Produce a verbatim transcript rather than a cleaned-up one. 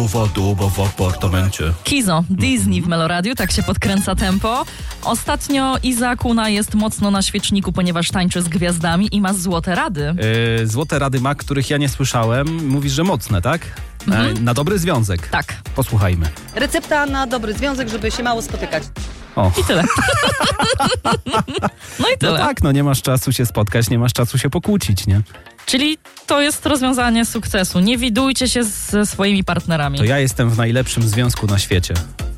Wodu, w apartamencie. Kizo, Disney w Meloradiu, tak się podkręca tempo. Ostatnio Iza Kuna jest mocno na świeczniku, ponieważ tańczy z gwiazdami i ma złote rady. Yy, złote rady ma, których ja nie słyszałem. Mówisz, że mocne, tak? Mhm. Yy, na dobry związek. Tak. Posłuchajmy. Recepta na dobry związek, żeby się mało spotykać. O. I tyle. No i No tyle. tak, no nie masz czasu się spotkać, nie masz czasu się pokłócić, nie? Czyli to jest rozwiązanie sukcesu. Nie widujcie się ze swoimi partnerami. To ja jestem w najlepszym związku na świecie.